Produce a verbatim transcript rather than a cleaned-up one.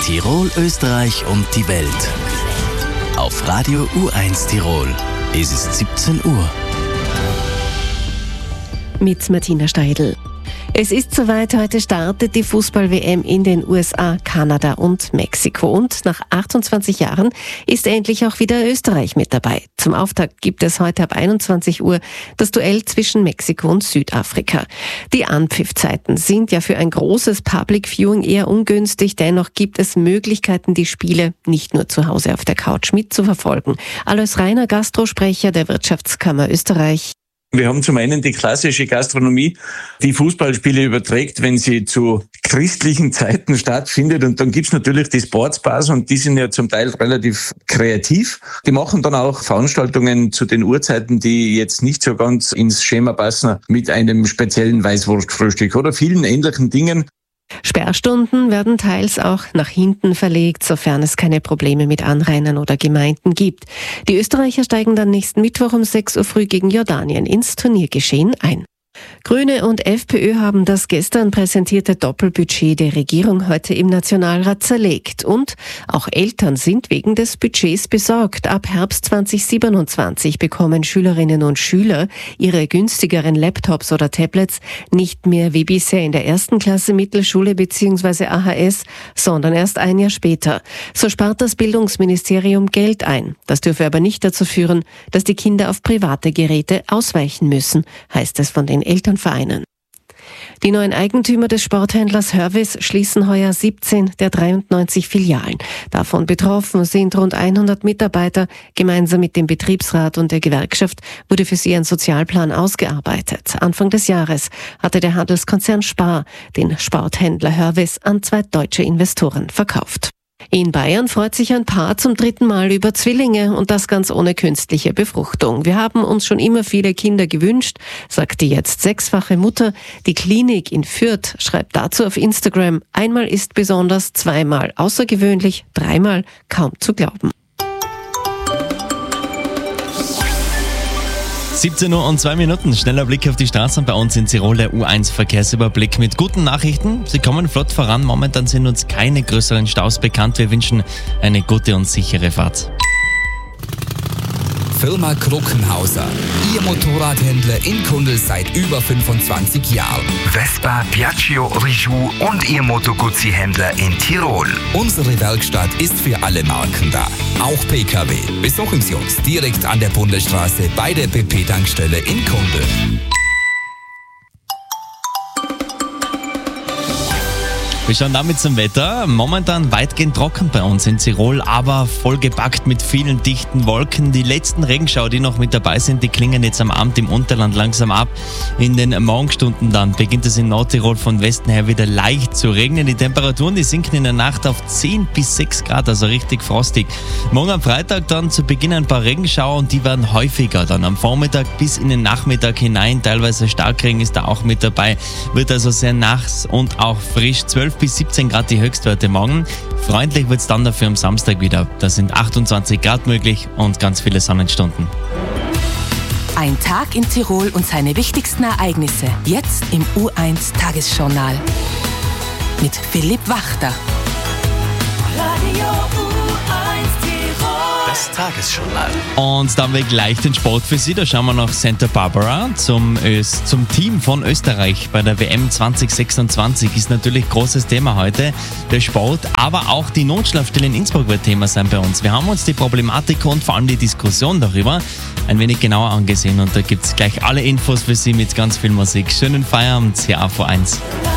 Tirol, Österreich und die Welt. Auf Radio U eins Tirol. Es ist siebzehn Uhr. Mit Martina Steidl. Es ist soweit, heute startet die Fußball-W M in den U S A, Kanada und Mexiko. Und nach achtundzwanzig Jahren ist endlich auch wieder Österreich mit dabei. Zum Auftakt gibt es heute ab einundzwanzig Uhr das Duell zwischen Mexiko und Südafrika. Die Anpfiffzeiten sind ja für ein großes Public Viewing eher ungünstig. Dennoch gibt es Möglichkeiten, die Spiele nicht nur zu Hause auf der Couch mitzuverfolgen. Alois Reiner, Gastrosprecher der Wirtschaftskammer Österreich. Wir haben zum einen die klassische Gastronomie, die Fußballspiele überträgt, wenn sie zu christlichen Zeiten stattfindet. Und dann gibt's natürlich die Sportsbars und die sind ja zum Teil relativ kreativ. Die machen dann auch Veranstaltungen zu den Uhrzeiten, die jetzt nicht so ganz ins Schema passen, mit einem speziellen Weißwurstfrühstück oder vielen ähnlichen Dingen. Sperrstunden werden teils auch nach hinten verlegt, sofern es keine Probleme mit Anrainern oder Gemeinden gibt. Die Österreicher steigen dann nächsten Mittwoch um sechs Uhr früh gegen Jordanien ins Turniergeschehen ein. Grüne und FPÖ haben das gestern präsentierte Doppelbudget der Regierung heute im Nationalrat zerlegt. Und auch Eltern sind wegen des Budgets besorgt. Ab Herbst zweitausendsiebenundzwanzig bekommen Schülerinnen und Schüler ihre günstigeren Laptops oder Tablets nicht mehr wie bisher in der ersten Klasse Mittelschule bzw. A H S, sondern erst ein Jahr später. So spart das Bildungsministerium Geld ein. Das dürfe aber nicht dazu führen, dass die Kinder auf private Geräte ausweichen müssen, heißt es von den Elternvereinen. Die neuen Eigentümer des Sporthändlers Hörvis schließen heuer siebzehn der dreiundneunzig Filialen. Davon betroffen sind rund hundert Mitarbeiter. Gemeinsam mit dem Betriebsrat und der Gewerkschaft wurde für sie ein Sozialplan ausgearbeitet. Anfang des Jahres hatte der Handelskonzern Spar den Sporthändler Hörvis an zwei deutsche Investoren verkauft. In Bayern freut sich ein Paar zum dritten Mal über Zwillinge und das ganz ohne künstliche Befruchtung. Wir haben uns schon immer viele Kinder gewünscht, sagt die jetzt sechsfache Mutter. Die Klinik in Fürth schreibt dazu auf Instagram: Einmal ist besonders, zweimal außergewöhnlich, dreimal kaum zu glauben. siebzehn Uhr und zwei Minuten. Schneller Blick auf die Straßen bei uns in Tirol, der U eins Verkehrsüberblick mit guten Nachrichten. Sie kommen flott voran. Momentan sind uns keine größeren Staus bekannt. Wir wünschen eine gute und sichere Fahrt. Firma Kruckenhauser. Ihr Motorradhändler in Kundl seit über fünfundzwanzig Jahren. Vespa, Piaggio, Rijou und Ihr Moto Guzzi-Händler in Tirol. Unsere Werkstatt ist für alle Marken da. Auch P K W. Besuchen Sie uns direkt an der Bundesstraße bei der B P-Tankstelle in Kundl. Wir schauen damit zum Wetter. Momentan weitgehend trocken bei uns in Tirol, aber vollgepackt mit vielen dichten Wolken. Die letzten Regenschauer, die noch mit dabei sind, die klingen jetzt am Abend im Unterland langsam ab. In den Morgenstunden dann beginnt es in Nordtirol von Westen her wieder leicht zu regnen. Die Temperaturen, die sinken in der Nacht auf zehn bis sechs Grad, also richtig frostig. Morgen am Freitag dann zu Beginn ein paar Regenschauer und die werden häufiger dann am Vormittag bis in den Nachmittag hinein. Teilweise Starkregen ist da auch mit dabei. Wird also sehr nass und auch frisch. zwölf bis siebzehn Grad die Höchstwerte morgen. Freundlich wird es dann dafür am Samstag wieder. Da sind achtundzwanzig Grad möglich und ganz viele Sonnenstunden. Ein Tag in Tirol und seine wichtigsten Ereignisse. Jetzt im U eins Tagesjournal. Mit Philipp Wachter. Radio U eins Tirol. Das Tagesjournal. Und dann haben wir gleich den Sport für Sie. Da schauen wir nach Santa Barbara zum, Öst, zum Team von Österreich bei der W M zwanzig sechsundzwanzig. Ist natürlich großes Thema heute, der Sport, aber auch die Notschlafstelle in Innsbruck wird Thema sein bei uns. Wir haben uns die Problematik und vor allem die Diskussion darüber ein wenig genauer angesehen und da gibt es gleich alle Infos für Sie mit ganz viel Musik. Schönen Feierabend hier auf U eins.